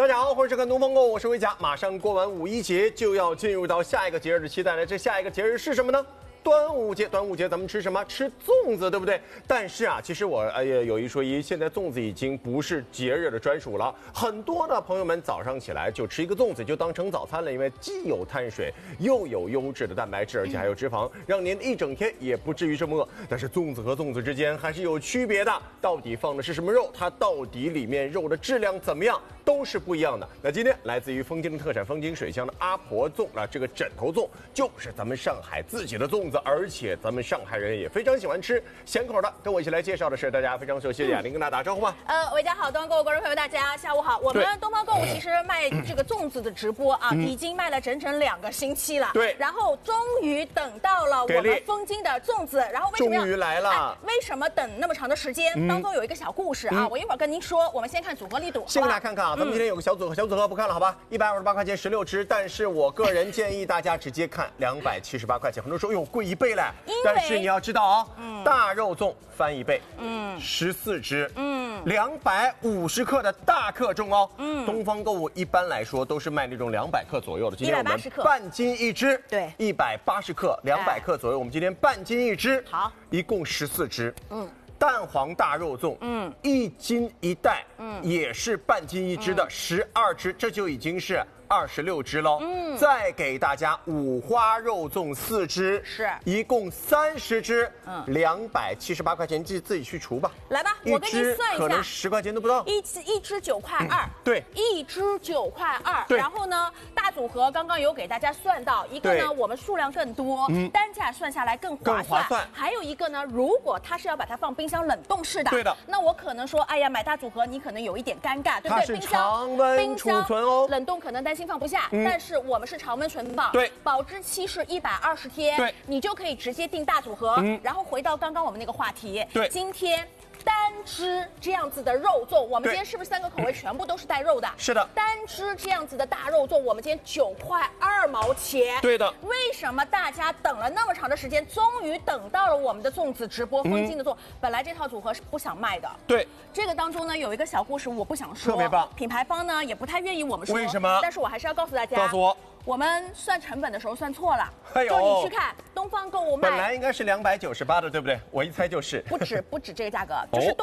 大家好，欢迎收看东方购物，我是维嘉。马上过完五一节，就要进入到下一个节日的期待了。这下一个节日是什么呢？端午节，端午节咱们吃什么？吃粽子，对不对？但是啊，其实我有一说一，现在粽子已经不是节日的专属了。很多的朋友们早上起来就吃一个粽子，就当成早餐了，因为既有碳水，又有优质的蛋白质，而且还有脂肪，让您一整天也不至于这么饿。但是粽子和粽子之间还是有区别的，到底放的是什么肉？它到底里面肉的质量怎么样？都是不一样的。那今天来自于丰津的特产丰津水乡的阿婆粽啊，这个枕头粽就是咱们上海自己的粽子，而且咱们上海人也非常喜欢吃咸口的。跟我一起来介绍的是大家非常熟悉的雅玲，跟大家打招呼吧。 维嘉好，东方购物观众朋友大家下午好。我们东方购物其实卖这个粽子的直播啊，已经卖了整整2个星期了。 对， 然后终于等到了我们丰津的粽子，然后为什么终于来了？ 为什么等那么长的时间？当中有一个小故事啊，我一会儿跟您说。我们先看组合力度， 先给大家看看啊，咱们今天有个小组合，小组合不看了好吧？128块钱16只，但是我个人建议大家直接看278块钱。很多人说哟贵1倍嘞，但是你要知道啊，大肉粽翻1倍，14只，250克的大克重哦。东方购物一般来说都是卖那种200克左右的，今天我们半斤1只， 对 ，180克200克左右，我们今天半斤1只， 好， 一共14只，蛋黄大肉粽，1斤1袋，也是半斤1只的12只，这就已经是26只喽。再给大家五花肉粽4只， 是一共30只，278块钱，你自己去除吧。 来吧，我跟你算一下， 可能10块钱都不到。 一只9块2， 对 ，1只9块2。 对， 然后呢，大组合刚刚有给大家算到一个呢，我们数量更多，单价算下来更划算。还有一个呢，如果它是要把它放冰箱冷冻式的， 对的， 那我可能说，哎呀，买大组合你可能有一点尴尬，对不对？ 它是常温储存哦， 冷冻可能担心放不下，但是我们是常温存放， 对， 保质期是120天， 对， 你就可以直接订大组合。然后回到刚刚我们那个话题， 对， 今天单只这样子的肉粽，我们今天是不是3个口味全部都是带肉的？ 是的， 单只这样子的大肉粽，我们今天9块2毛钱。 对的。 为什么大家等了那么长的时间，终于等到了我们的粽子直播丰津的粽？本来这套组合是不想卖的。 对， 这个当中呢有一个小故事，我不想说， 特别棒。 品牌方呢也不太愿意我们说， 为什么？ 但是我还是要告诉大家， 告诉我。 我们算成本的时候算错了， 哎呦， 就你去看东方购物卖， 本来应该是298的，对不对？我一猜就是， 不止这个价格，就是